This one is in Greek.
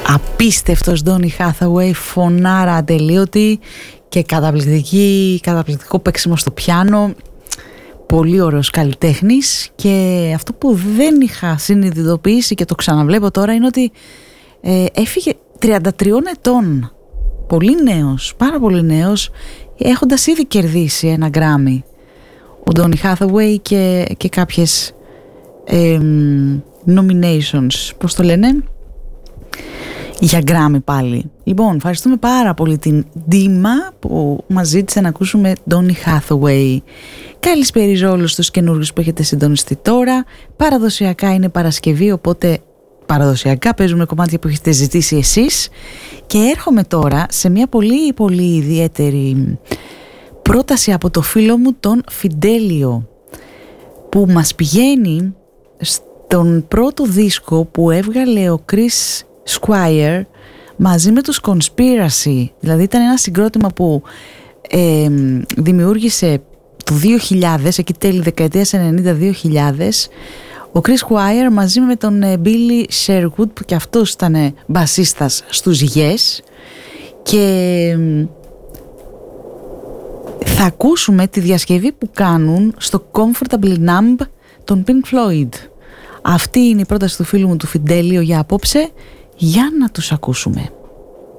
Απίστευτος Donny Hathaway, φωνάρα ατελείωτη και καταπληκτικό παίξιμο στο πιάνο. Πολύ ωραίος καλλιτέχνης, και αυτό που δεν είχα συνειδητοποιήσει και το ξαναβλέπω τώρα είναι ότι έφυγε 33 ετών. Πολύ νέος, πάρα πολύ νέος, έχοντας ήδη κερδίσει ένα Grammy ο Donny Hathaway και κάποιες nominations, πώς το λένε, για Grammy πάλι. Λοιπόν, ευχαριστούμε πάρα πολύ την Ντίμα που μας ζήτησε να ακούσουμε Donny Hathaway. Καλησπέριζω όλους τους καινούργιους που έχετε συντονιστεί τώρα. Παραδοσιακά είναι Παρασκευή, οπότε παραδοσιακά παίζουμε κομμάτια που έχετε ζητήσει εσείς. Και έρχομαι τώρα σε μια πολύ πολύ ιδιαίτερη πρόταση από το φίλο μου τον Φιντέλιο, που μας πηγαίνει στον πρώτο δίσκο που έβγαλε ο Chris Squire μαζί με τους Conspiracy. Δηλαδή ήταν ένα συγκρότημα που δημιούργησε το 2000, εκεί τέλη δεκαετίας 90-2000, ο Chris Squire μαζί με τον Billy Sherwood, που και αυτός ήταν μπασίστας στους Yes, και θα ακούσουμε τη διασκευή που κάνουν στο Comfortably Numb των Pink Floyd. Αυτή είναι η πρόταση του φίλου μου του Φιντέλιο για απόψε, για να τους ακούσουμε.